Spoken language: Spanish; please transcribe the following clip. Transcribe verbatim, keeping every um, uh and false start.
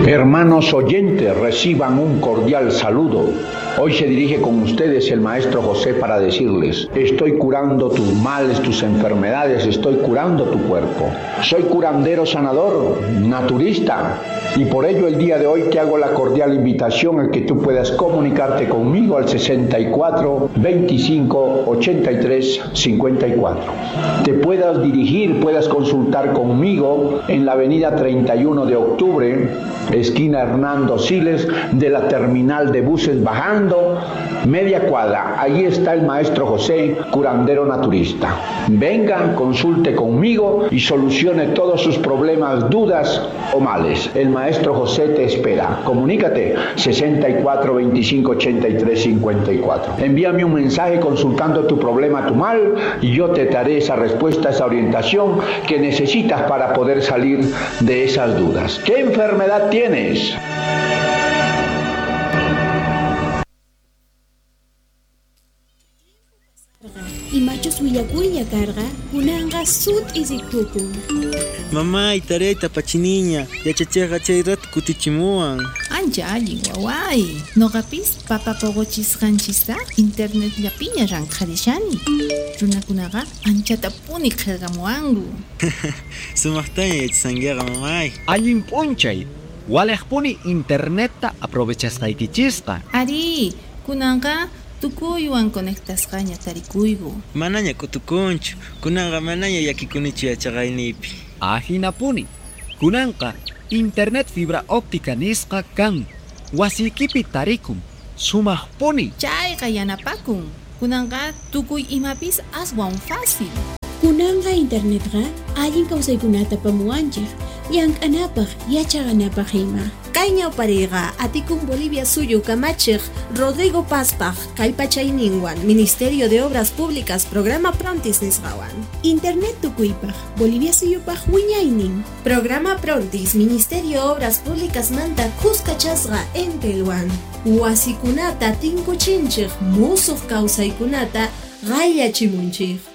Hermanos oyentes, reciban un cordial saludo. Hoy se dirige con ustedes el Maestro José para decirles: estoy curando tus males, tus enfermedades, estoy curando tu cuerpo. Soy curandero sanador, naturista, y por ello el día de hoy te hago la cordial invitación a que tú puedas comunicarte conmigo al sesenta y cuatro, veinticinco, ochenta y tres, cincuenta y cuatro. Te puedas dirigir, puedas consultar conmigo en la avenida treinta y uno de octubre, esquina Hernando Siles, de la terminal de buses bajando, media cuadra. Ahí está el Maestro José, curandero naturista. Venga, consulte conmigo y solucione todos sus problemas, dudas o males. El Maestro José te espera. Comunícate sesenta y cuatro, veinticinco, ochenta y tres, cincuenta y cuatro. Envíame un mensaje consultando tu problema, tu mal, y yo te daré esa respuesta, esa orientación que necesitas para poder salir de esas dudas. ¿Qué enfermedad tienes? Y machos huillacuilla carga, kunanga sut isikuku. Mamá, itareta pachiniña, yachachaga chayrat kutichimuan. Ancha allin wawai. Nogapis papa pogochisqanchista internet llapiña ranqarishani. Runakunaqa anchata puni qillqamuwanku. Sumaqtaña yachangiaqa mamay. Allin p'unchay, waliqpuni internetta aprovechasqaykichisqa. Ari, kunanqa tukuywan conectasqaña tarikuyku. Manaña kutukunchu, kunanqa manaña yakikunichu yachaqaynipi. Ahinapuni, kunanqa internet fibra óptica nisqa kan. Wasiykipi tarikum, sumaqpuni. Chayqa yanapakun. Kunanqa tukuy imapis aswan fácil. Kunanga internetqa allin kawsaykunata pamuwanchik, llank'anapaq, yachaqanapaq ima. Kayña pariqa atikun Bolivia suyu kamachiq Rodrigo Paspaq kallpachayninwan Ministerio de Obras Públicas Programa Prontis nisqawan. Internet tukuypaq, Bolivia suyupaq wiñaynin. Programa Prontis Ministerio Obras Públicas manta kuskachasqa entelwan. Wasikunata tinkuchinchiq musuq kawsaykunata qayllachimunchik.